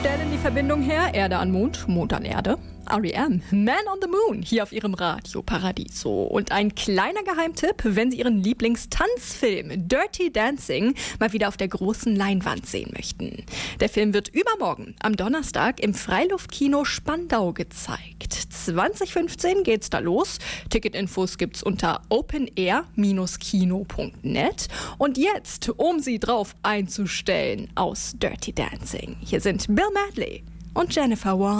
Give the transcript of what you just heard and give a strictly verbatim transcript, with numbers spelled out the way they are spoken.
stellen die Verbindung her, Erde an Mond, Mond an Erde. R E M, Man on the Moon, hier auf ihrem Radio Paradiso. Und ein kleiner Geheimtipp, wenn Sie Ihren Lieblingstanzfilm Dirty Dancing mal wieder auf der großen Leinwand sehen möchten. Der Film wird übermorgen, am Donnerstag, im Freiluftkino Spandau gezeigt. zwanzig fünfzehn geht's da los. Ticketinfos gibt's unter openair Bindestrich kino Punkt net. Und jetzt, um Sie drauf einzustellen, aus Dirty Dancing. Hier sind Bill Medley und Jennifer Warnes.